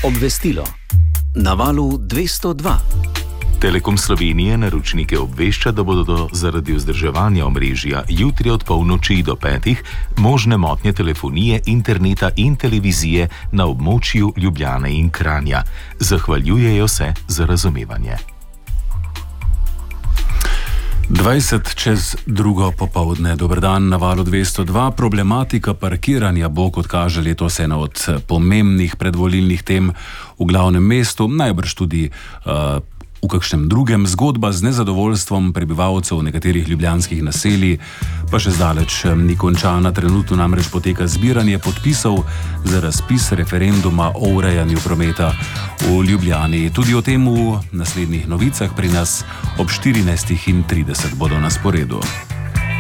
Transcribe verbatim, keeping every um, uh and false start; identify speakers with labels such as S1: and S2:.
S1: Obvestilo na valu dvesto dva.
S2: Telekom Slovenije naročnike obvešča, da bodo zaradi vzdrževanja omrežja jutri od polnoči do petih možne motnje telefonije, interneta in televizije na območju Ljubljane in Kranja. Zahvaljujejo se za razumevanje.
S3: dvajset čez drugo popoldne. Dober dan na valu dvesto dva. Problematika parkiranja bo, kot kaže, letos ena od pomembnih predvolilnih tem v glavnem mestu, najbrž tudi uh, v kakšnem drugem. Zgodba z nezadovoljstvom prebivalcev nekaterih ljubljanskih naselij pa še zdaleč ni končana. Trenutno namreč poteka zbiranje podpisov za razpis referenduma o urejanju prometa v Ljubljani. Tudi o tem v naslednjih novicah pri nas ob štirinajstih trideset bodo na sporedu.